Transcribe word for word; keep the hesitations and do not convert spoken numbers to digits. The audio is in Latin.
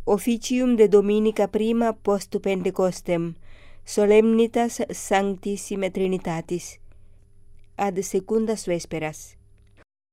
Officium de Dominica prima post Pentecostem, solemnitas Sanctissime Trinitatis, ad secundas vesperas.